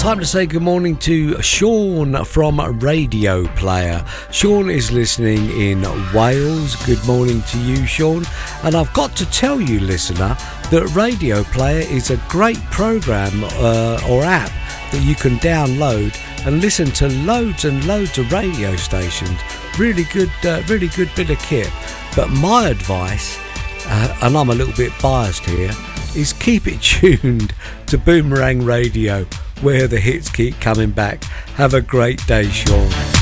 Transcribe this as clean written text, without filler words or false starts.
time to say good morning to Sean from Radio Player. Sean is listening in Wales. Good morning to you, Sean. And I've got to tell you, listener, that Radio Player is a great program or app that you can download and listen to loads and loads of radio stations. Really good bit of kit. But my advice, and I'm a little bit biased here, is keep it tuned to Boomerang Radio, where the hits keep coming back. Have a great day, Sean.